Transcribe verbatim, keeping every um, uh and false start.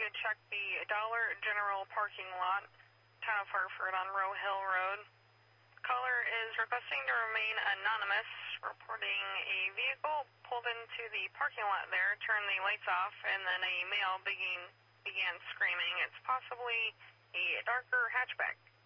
to check the Dollar General parking lot, town of Hartford on Row Hill Road. Caller is requesting to remain anonymous, reporting a vehicle pulled into the parking lot there, turned the lights off, and then a male began, began screaming. It's possibly a darker hatchback.